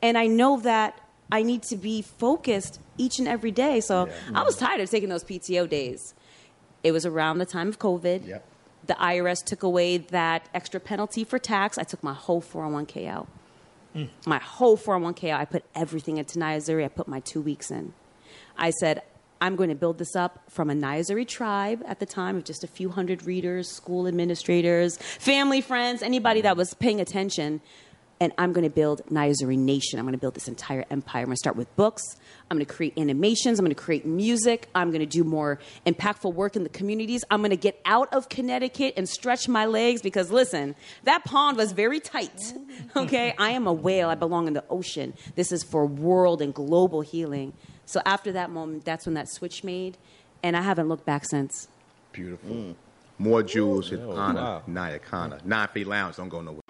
And I know that I need to be focused each and every day. So I was tired of taking those PTO days. It was around the time of COVID. Yep. The IRS took away that extra penalty for tax. I took my whole 401k out. My whole 401k out. I put everything into Nayazuri. I put my 2 weeks in. I said, I'm going to build this up from a Nayazuri tribe at the time of just a few hundred readers, school administrators, family, friends, anybody that was paying attention. And I'm going to build Nayazuri Nation. I'm going to build this entire empire. I'm going to start with books. I'm going to create animations. I'm going to create music. I'm going to do more impactful work in the communities. I'm going to get out of Connecticut and stretch my legs because, listen, that pond was very tight, okay? I am a whale. I belong in the ocean. This is for world and global healing. So after that moment, that's when that switch made, and I haven't looked back since. Beautiful. More jewels in honor, Naya Khanna. 9 Feet Lounge, don't go nowhere.